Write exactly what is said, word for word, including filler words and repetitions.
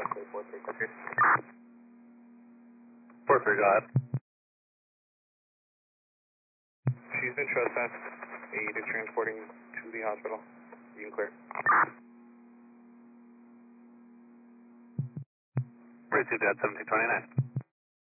four three, four three. four three, go ahead. She's been trespassed. Aid is transporting to the hospital. You can clear. Received at seventeen twenty-nine.